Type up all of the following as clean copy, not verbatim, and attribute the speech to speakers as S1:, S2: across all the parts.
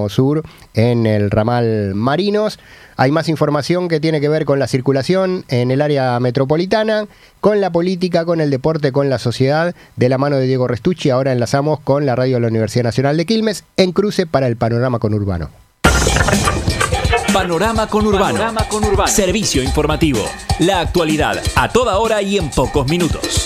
S1: tramo sur en el ramal Marinos. Hay más información que tiene que ver con la circulación en el área metropolitana, con la política, con el deporte, con la sociedad, de la mano de Diego Restucci. Ahora enlazamos con la radio de la Universidad Nacional de Quilmes en cruce para el Panorama Conurbano.
S2: Panorama Conurbano. Servicio informativo. La actualidad a toda hora y en pocos minutos.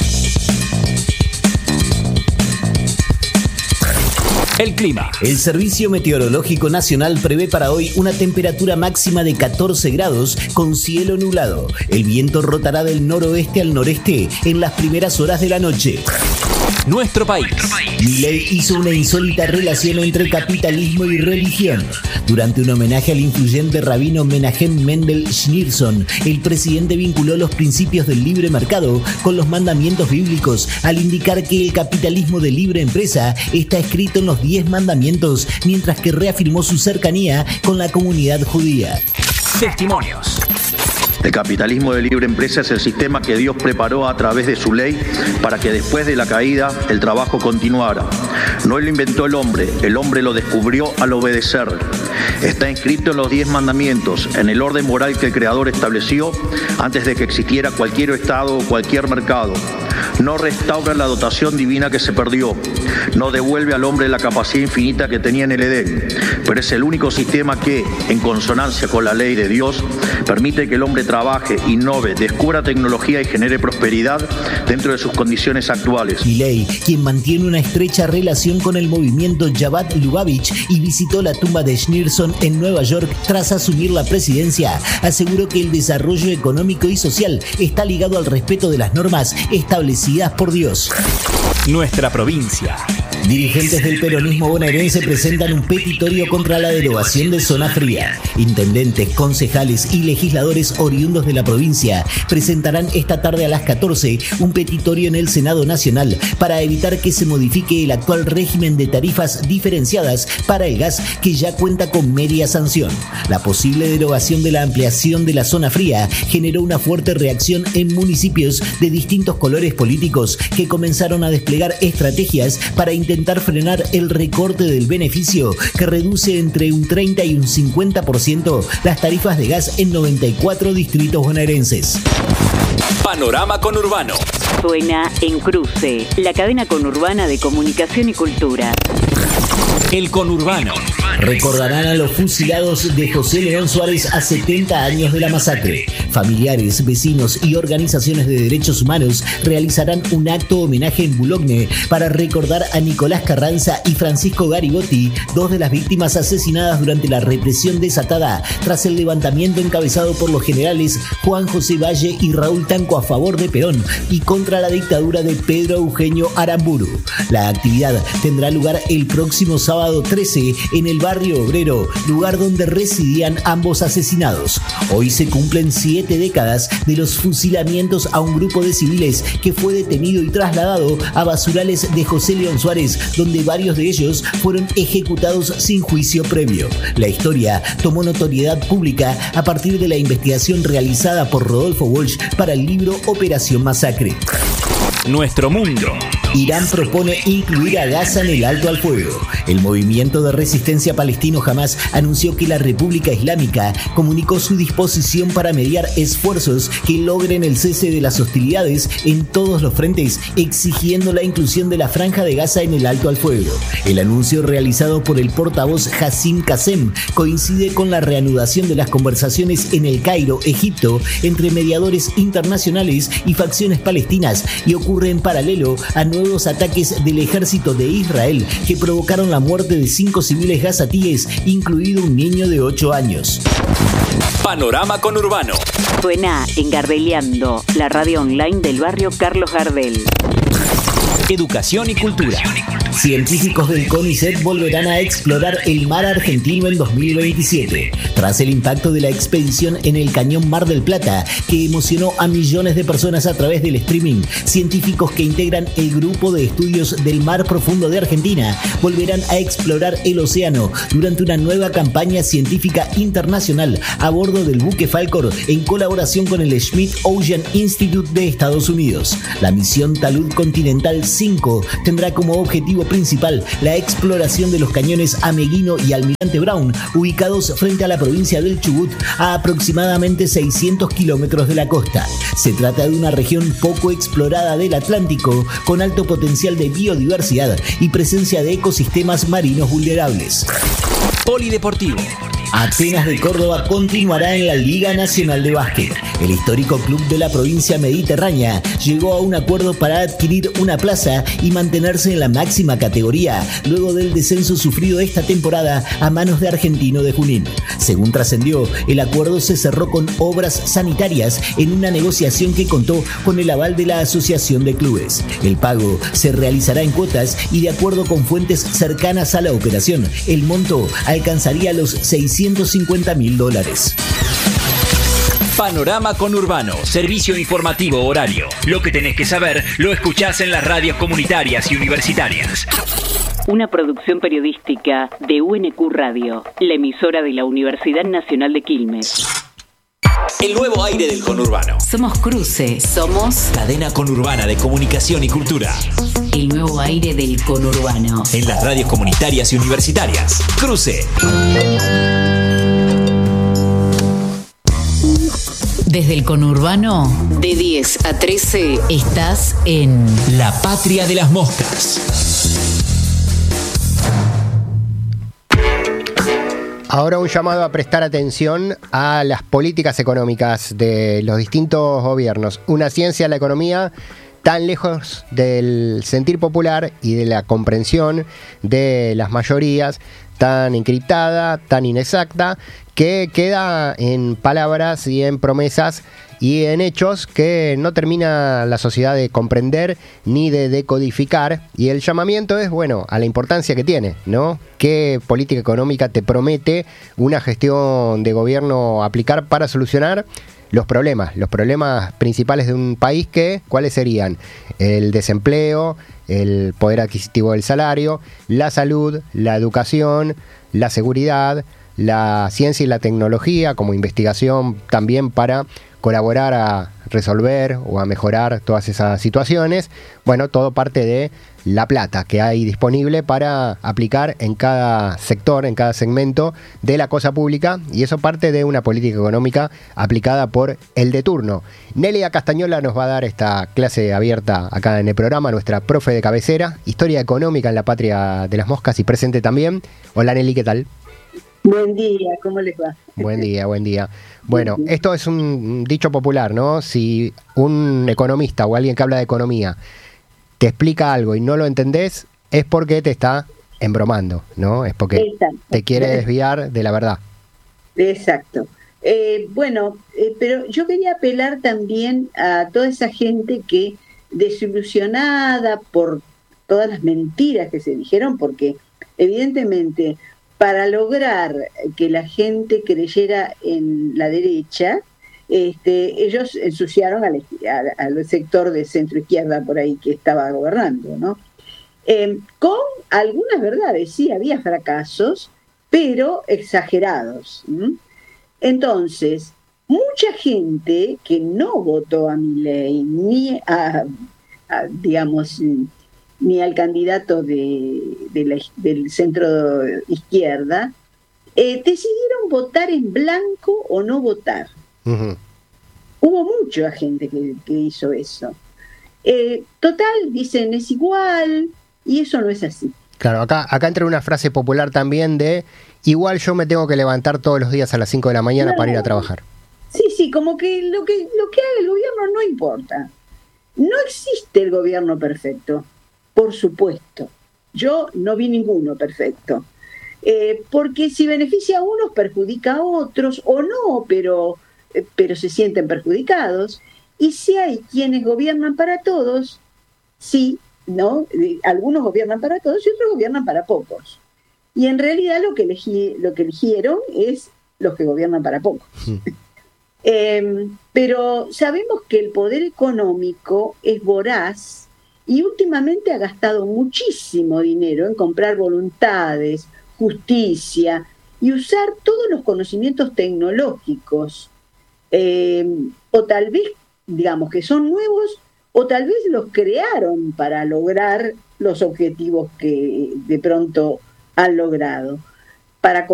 S2: El clima. El Servicio Meteorológico Nacional prevé para hoy una temperatura máxima de 14 grados con cielo nublado. El viento rotará del noroeste al noreste en las primeras horas de la noche. Nuestro país. Milei hizo una insólita relación entre capitalismo y religión. Durante un homenaje al influyente rabino Menachem Mendel Schneerson, el presidente vinculó los principios del libre mercado con los mandamientos bíblicos al indicar que el capitalismo de libre empresa está escrito en los 10 mandamientos, mientras que reafirmó su cercanía con la comunidad judía. Testimonios.
S3: El capitalismo de libre empresa es el sistema que Dios preparó a través de su ley para que después de la caída el trabajo continuara. No lo inventó el hombre lo descubrió al obedecer. Está inscrito en los 10 mandamientos, en el orden moral que el Creador estableció antes de que existiera cualquier Estado o cualquier mercado. No restaura la dotación divina que se perdió. No devuelve al hombre la capacidad infinita que tenía en el Edén. Pero es el único sistema que, en consonancia con la ley de Dios, permite que el hombre trabaje, innove, descubra tecnología y genere prosperidad dentro de sus condiciones actuales.
S2: Milei, quien mantiene una estrecha relación con el movimiento Chabad Lubavitch y visitó la tumba de Schneerson en Nueva York tras asumir la presidencia, aseguró que el desarrollo económico y social está ligado al respeto de las normas establecidas por Dios. Nuestra provincia. Dirigentes del peronismo bonaerense presentan un petitorio contra la derogación de zona fría. Intendentes, concejales y legisladores oriundos de la provincia presentarán esta tarde a las 14 un petitorio en el Senado Nacional para evitar que se modifique el actual régimen de tarifas diferenciadas para el gas, que ya cuenta con media sanción. La posible derogación de la ampliación de la zona fría generó una fuerte reacción en municipios de distintos colores políticos que comenzaron a desplegar estrategias para intentar frenar el recorte del beneficio, que reduce entre un 30 y un 50% las tarifas de gas en 94 distritos bonaerenses. Panorama Conurbano.
S4: Suena en Cruce, la cadena conurbana de comunicación y cultura.
S2: El conurbano. Recordarán a los fusilados de José León Suárez a 70 años de la masacre. Familiares, vecinos y organizaciones de derechos humanos realizarán un acto homenaje en Boulogne para recordar a Nicolás Carranza y Francisco Garibotti, dos de las víctimas asesinadas durante la represión desatada tras el levantamiento encabezado por los generales Juan José Valle y Raúl Tanco a favor de Perón y contra la dictadura de Pedro Eugenio Aramburu. La actividad tendrá lugar el próximo sábado 13 en el barrio Obrero, lugar donde residían ambos asesinados. Hoy se cumplen 7 décadas de los fusilamientos a un grupo de civiles que fue detenido y trasladado a basurales de José León Suárez, donde varios de ellos fueron ejecutados sin juicio previo. La historia tomó notoriedad pública a partir de la investigación realizada por Rodolfo Walsh para el libro Operación Masacre. Nuestro mundo.
S5: Irán propone incluir a Gaza en el alto al fuego. El movimiento de resistencia palestino Hamas anunció que la República Islámica comunicó su disposición para mediar esfuerzos que logren el cese de las hostilidades en todos los frentes, exigiendo la inclusión de la Franja de Gaza en el alto al fuego. El anuncio realizado por el portavoz Hassim Qasem coincide con la reanudación de las conversaciones en El Cairo, Egipto, entre mediadores internacionales y facciones palestinas, y ocurre en paralelo a nuevos ataques del ejército de Israel que provocaron la muerte de 5 civiles gazatíes, incluido un niño de 8 años.
S2: Panorama Conurbano.
S4: Suena en Gardeliando, la radio online del barrio Carlos Gardel.
S2: Educación y cultura.
S5: Científicos del CONICET volverán a explorar el mar argentino en 2027. Tras el impacto de la expedición en el Cañón Mar del Plata, que emocionó a millones de personas a través del streaming, científicos que integran el Grupo de Estudios del Mar Profundo de Argentina volverán a explorar el océano durante una nueva campaña científica internacional a bordo del buque Falcor en colaboración con el Schmidt Ocean Institute de Estados Unidos. La misión Talud Continental 5 tendrá como objetivo
S2: principal la exploración de los cañones Ameguino y Almirante Brown, ubicados frente a la provincia del Chubut, a aproximadamente 600 kilómetros de la costa. Se trata de una región poco explorada del Atlántico, con alto potencial de biodiversidad y presencia de ecosistemas marinos vulnerables.
S5: Polideportivo.
S2: Atenas de Córdoba continuará en la Liga Nacional de Básquet. El histórico club de la provincia mediterránea llegó a un acuerdo para adquirir una plaza y mantenerse en la máxima categoría, luego del descenso sufrido esta temporada a manos de Argentino de Junín. Según trascendió, el acuerdo se cerró con obras sanitarias en una negociación que contó con el aval de la Asociación de Clubes. El pago se realizará en cuotas y, de acuerdo con fuentes cercanas a la operación, el monto alcanzaría los $650.000.
S5: Panorama Conurbano, servicio informativo horario. Lo que tenés que saber lo escuchás en las radios comunitarias y universitarias.
S4: Una producción periodística de UNQ Radio, la emisora de la Universidad Nacional de Quilmes.
S5: El nuevo aire del conurbano.
S6: Somos Cruce, somos
S5: Cadena Conurbana de Comunicación y Cultura.
S6: el nuevo aire del conurbano.
S5: En las radios comunitarias y universitarias. Cruce.
S6: Desde el conurbano, de 10 a 13, estás en
S5: La Patria de las Moscas.
S1: Ahora un llamado a prestar atención a las políticas económicas de los distintos gobiernos. Una ciencia, la economía, tan lejos del sentir popular y de la comprensión de las mayorías, tan encriptada, tan inexacta, que queda en palabras y en promesas y en hechos que no termina la sociedad de comprender ni de decodificar. Y el llamamiento es, bueno, a la importancia que tiene, ¿no? ¿Qué política económica te promete una gestión de gobierno aplicar para solucionar los problemas principales de un país? ¿Cuáles serían? El desempleo, el poder adquisitivo del salario, la salud, la educación, la seguridad, la ciencia y la tecnología como investigación también para colaborar a resolver o a mejorar todas esas situaciones. Bueno, todo parte de la plata que hay disponible para aplicar en cada sector, en cada segmento de la cosa pública, y eso parte de una política económica aplicada por el de turno. Nelia Castañola nos va a dar esta clase abierta acá en el programa, nuestra profe de cabecera, Historia Económica en la Patria de las Moscas y presente también. Hola Nelly, ¿qué tal?
S7: Buen día, ¿cómo les va?
S1: Buen día, buen día. Bueno, esto es un dicho popular, ¿no? Si un economista o alguien que habla de economía te explica algo y no lo entendés, es porque te está embromando, ¿no? Es porque te quiere desviar de la verdad.
S7: Exacto. Pero yo quería apelar también a toda esa gente que, desilusionada por todas las mentiras que se dijeron, porque evidentemente para lograr que la gente creyera en la derecha, ellos ensuciaron al sector de centro izquierda por ahí que estaba gobernando, ¿no? Con algunas verdades, sí, había fracasos, pero exagerados. Entonces, mucha gente que no votó a Milei ni ni al candidato del centro izquierda, decidieron votar en blanco o no votar. Uh-huh. Hubo mucha gente que hizo eso. Total, dicen, es igual, y eso no es así.
S1: Claro, acá entra una frase popular también de, igual yo me tengo que levantar todos los días a las 5 de la mañana para ir a trabajar.
S7: Sí, como que lo que haga el gobierno no importa. No existe el gobierno perfecto. Por supuesto, yo no vi ninguno perfecto, porque si beneficia a unos perjudica a otros, o no, pero se sienten perjudicados, y si hay quienes gobiernan para todos, sí, ¿no? Algunos gobiernan para todos y otros gobiernan para pocos, y en realidad lo que eligieron es los que gobiernan para pocos. Pero sabemos que el poder económico es voraz, y últimamente ha gastado muchísimo dinero en comprar voluntades, justicia y usar todos los conocimientos tecnológicos, o tal vez, digamos, que son nuevos, o tal vez los crearon para lograr los objetivos que de pronto han logrado. Para